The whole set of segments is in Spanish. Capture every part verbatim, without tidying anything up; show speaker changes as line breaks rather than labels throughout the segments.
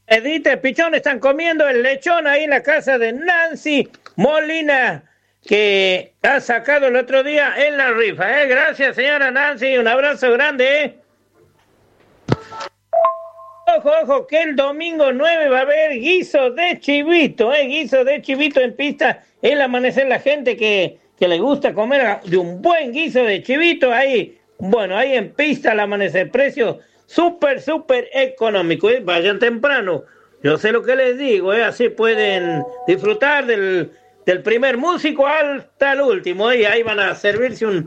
Edith, Pichón, están comiendo el lechón ahí en la casa de Nancy Molina, que ha sacado el otro día en la rifa, ¿eh? Gracias, señora Nancy, un abrazo grande, ¿eh? Ojo, ojo, que el domingo nueve va a haber guiso de chivito, ¿eh? Guiso de chivito en pista, el amanecer, la gente que, que le gusta comer de un buen guiso de chivito, ahí, bueno, ahí en pista al amanecer, precio súper, súper económico, ¿eh? Vayan temprano, yo sé lo que les digo, ¿eh? Así pueden disfrutar del, del primer músico hasta el último, ¿eh? Y ahí van a servirse un,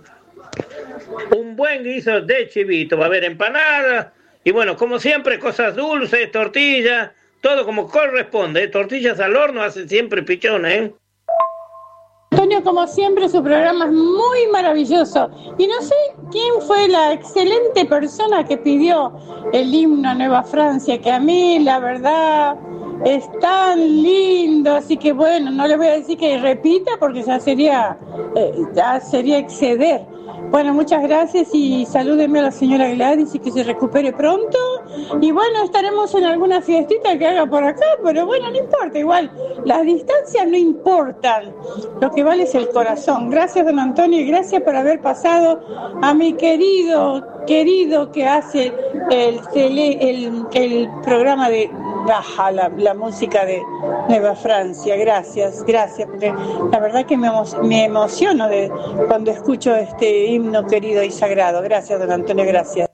un buen guiso de chivito, va a haber empanadas, y bueno, como siempre, cosas dulces, tortillas, todo como corresponde, ¿eh? Tortillas al horno hacen siempre Pichón, ¿eh?
Antonio, como siempre, su programa es muy maravilloso. Y no sé quién fue la excelente persona que pidió el himno a Nueva Francia, que a mí, la verdad, es tan lindo. Así que bueno, no le voy a decir que repita porque ya sería, eh, ya sería exceder. Bueno, muchas gracias y salúdeme a la señora Gladys y que se recupere pronto. Y bueno, estaremos en alguna fiestita que haga por acá, pero bueno, no importa, igual, las distancias no importan, lo que vale es el corazón. Gracias, don Antonio, y gracias por haber pasado a mi querido, querido que hace el, tele, el, el programa de Baja, la, la música de Nueva Francia. Gracias, gracias, porque la verdad que me, emo- me emociono de cuando escucho este himno querido y sagrado. Gracias, don Antonio, gracias.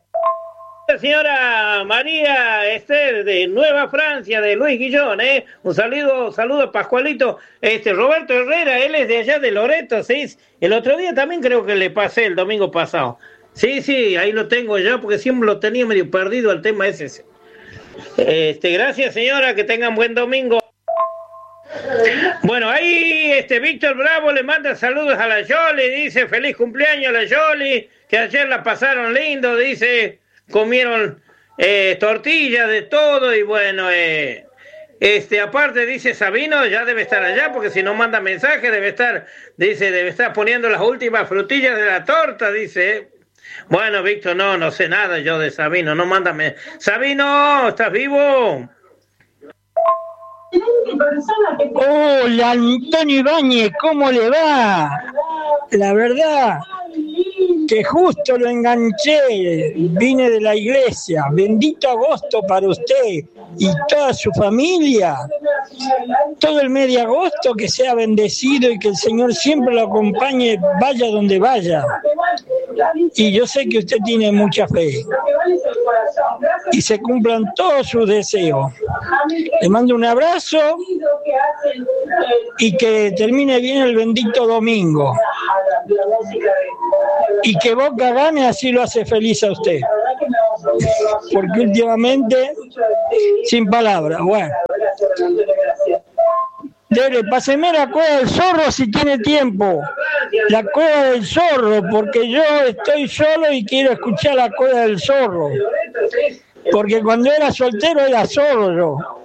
Señora María Esther de Nueva Francia, de Luis Guillón, ¿eh? Un saludo, saludo Pascualito. Este, Roberto Herrera, él es de allá de Loreto, ¿sí? El otro día también creo que le pasé, el domingo pasado. Sí, sí, ahí lo tengo ya, porque siempre lo tenía medio perdido el tema ese. Este, gracias, señora, que tengan buen domingo. Bueno, ahí este Víctor Bravo le manda saludos a la Yoli, dice feliz cumpleaños a la Yoli, que ayer la pasaron lindo, dice, comieron eh, tortillas de todo y bueno, eh, este aparte dice Sabino ya debe estar allá porque si no manda mensaje debe estar, dice, debe estar poniendo las últimas frutillas de la torta, dice. Eh. Bueno, Víctor, no, no sé nada yo de Sabino, no mándame. Sabino, ¿estás vivo?
Hola, Antonio Ibáñez, ¿cómo le va? La verdad que justo lo enganché, vine de la iglesia. Bendito agosto para usted y toda su familia. Todo el mes de agosto que sea bendecido y que el Señor siempre lo acompañe, vaya donde vaya. Y yo sé que usted tiene mucha fe. Y se cumplan todos sus deseos. Le mando un abrazo y que termine bien el bendito domingo. Y que Boca gane, así lo hace feliz a usted. Porque últimamente, sin palabras, bueno. Dele, páseme la Cueva del Zorro si tiene tiempo. La Cueva del Zorro, porque yo estoy solo y quiero escuchar la Cueva del Zorro. Porque cuando era soltero era zorro yo.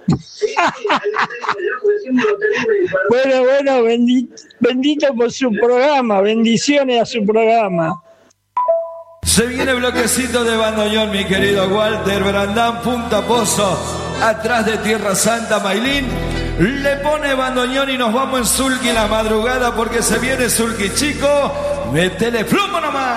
Bueno, bueno, bendito, bendito por su programa, bendiciones a su programa.
Se viene bloquecito de bandoneón, mi querido Walter Brandán, Punta Pozo, atrás de Tierra Santa, Mailín. Le pone bandoneón y nos vamos en Sulky en la madrugada porque se viene Sulky, chico. Métele plomo nomás.